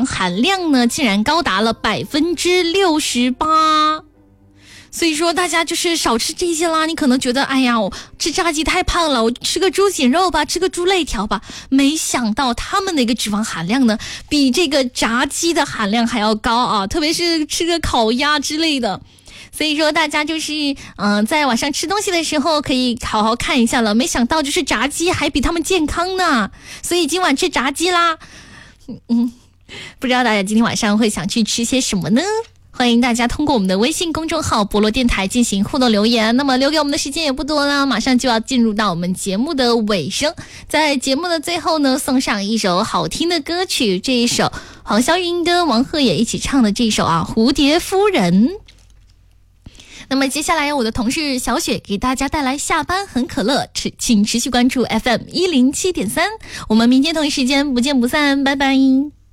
肪含量呢竟然高达了68%。所以说大家就是少吃这些啦。你可能觉得哎呀，我吃炸鸡太胖了，我吃个猪颈肉吧，吃个猪肋条吧，没想到他们的一个脂肪含量呢比这个炸鸡的含量还要高啊，特别是吃个烤鸭之类的。所以说大家就是在晚上吃东西的时候可以好好看一下了，没想到就是炸鸡还比他们健康呢，所以今晚吃炸鸡啦。不知道大家今天晚上会想去吃些什么呢？欢迎大家通过我们的微信公众号博罗电台进行互动留言。那么留给我们的时间也不多了，马上就要进入到我们节目的尾声。在节目的最后呢，送上一首好听的歌曲，这一首黄霄云跟王鹤也一起唱的这一首蝴蝶夫人。那么接下来由我的同事小雪给大家带来下班很可乐，请持续关注 FM 107.3，我们明天同一时间不见不散，拜拜。